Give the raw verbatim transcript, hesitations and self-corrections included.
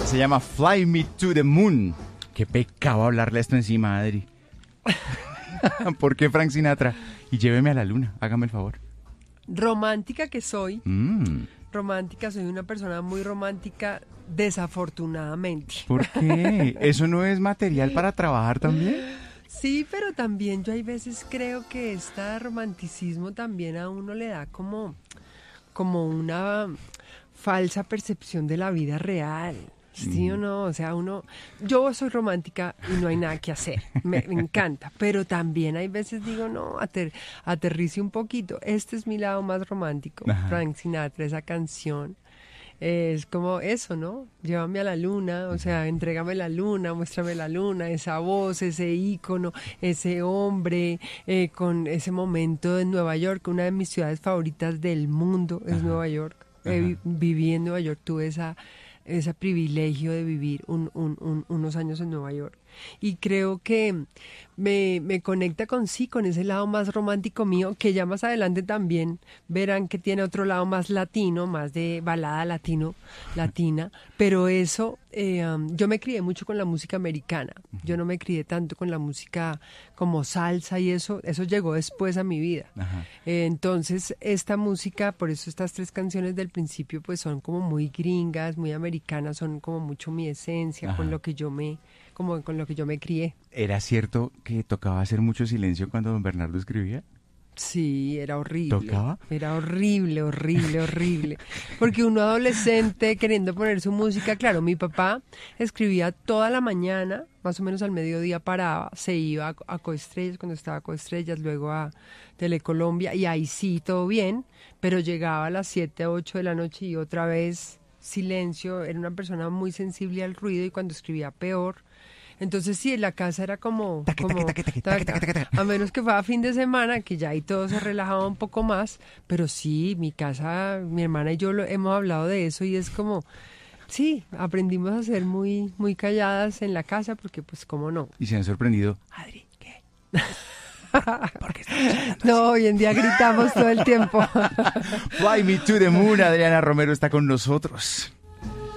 se llama Fly Me to the Moon. Qué pecado hablarle esto encima, Adri. ¿Por qué Frank Sinatra? Y lléveme a la luna, hágame el favor. Romántica que soy, Mm. romántica, soy una persona muy romántica, desafortunadamente. ¿Por qué? ¿Eso no es material para trabajar también? Sí, pero también yo hay veces creo que este romanticismo también a uno le da como, como una falsa percepción de la vida real. ¿Sí o no? O sea, uno... Yo soy romántica y no hay nada que hacer. Me, me encanta. Pero también hay veces digo, no, ater, aterrice un poquito. Este es mi lado más romántico. Ajá. Frank Sinatra, esa canción. Eh, es como eso, ¿no? Llévame a la luna, o sea, entrégame la luna, muéstrame la luna, esa voz, ese ícono, ese hombre, eh, con ese momento en Nueva York. Una de mis ciudades favoritas del mundo es Ajá. Nueva York. Eh, vi- viví en Nueva York, tuve esa ese privilegio de vivir un, un, un, unos años en Nueva York. Y creo que me, me conecta con sí, con ese lado más romántico mío, que ya más adelante también verán que tiene otro lado más latino, más de balada latino, latina, pero eso, eh, um, yo me crié mucho con la música americana, yo no me crié tanto con la música como salsa y eso, eso llegó después a mi vida. Ajá. Eh, entonces, esta música, por eso estas tres canciones del principio, pues son como muy gringas, muy americanas, son como mucho mi esencia, Ajá. con lo que yo me, como con lo que yo me crié. ¿Era cierto que tocaba hacer mucho silencio cuando don Bernardo escribía? Sí, era horrible. ¿Tocaba? Era horrible, horrible, horrible. Porque uno adolescente queriendo poner su música, claro, mi papá escribía toda la mañana, más o menos al mediodía paraba, se iba a, a Coestrellas, cuando estaba a Coestrellas, luego a Telecolombia, y ahí sí, todo bien, pero llegaba a las siete, ocho de la noche y otra vez silencio. Era una persona muy sensible al ruido y cuando escribía peor. Entonces sí, en la casa era como, Taque, como taque, taque, taque, tac, taque, taque, taque. a menos que fuera fin de semana, que ya ahí todo se relajaba un poco más, pero sí, mi casa, mi hermana y yo lo, hemos hablado de eso y es como, sí, aprendimos a ser muy, muy calladas en la casa porque pues cómo no. Y se han sorprendido. Adri, ¿qué? ¿Por qué estás hablando No, hoy en día gritamos todo el tiempo. así? Fly Me to the Moon, Adriana Romero está con nosotros.